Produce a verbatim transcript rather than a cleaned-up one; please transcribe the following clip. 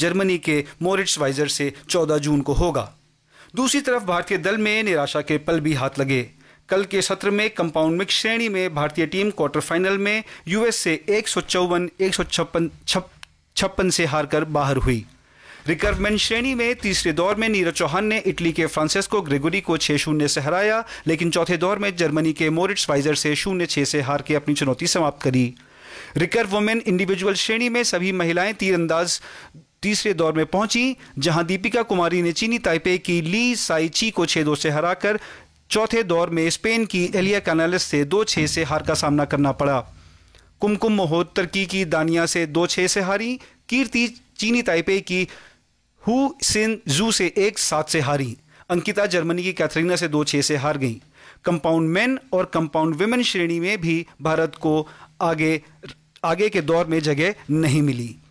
Germany के मोरिट्स visor से चौदह जून को होगा। दूसरी तरफ भारतीय दल में निराशा के पल भी हाथ लगे। कल के सत्र में कंपाउंड मिक्स श्रेणी में भारतीय टीम क्वार्टर फाइनल में यूएस से एक सौ चौवन एक सौ छप्पन छप्पन से हारकर बाहर हुई। रिकर्व मेन श्रेणी में तीसरे दौर में नीरज चौहान ने इटली के फ्रांसेस्को ग्रेगोरी को छह शून्य से हराया, लेकिन चौथे दौर में जर्मनी के मोरिट्स वाइजर से शून्य छह से हार के अपनी चुनौती समाप्त करी। रिकर्व वुमेन इंडिविजुअल श्रेणी में सभी महिलाएं तीरंदाज तीसरे दौर में पहुंची, जहां दीपिका कुमारी ने चीनी ताइपे की ली साई ची को छह दो से हराकर चौथे दौर में स्पेन की एलिया कैनालेस से दो छह से हार का सामना करना पड़ा। कुमकुम मोहोत्तर की दानिया से दो छह से हारी। कीर्ति चीनी ताइपे की हु सिन जू से एक सात से हारी। अंकिता जर्मनी की कैथरीना से दो छह से हार गई। कंपाउंड मेन और कंपाउंड विमेन श्रेणी में भी भारत को आगे आगे के दौर में जगह नहीं मिली।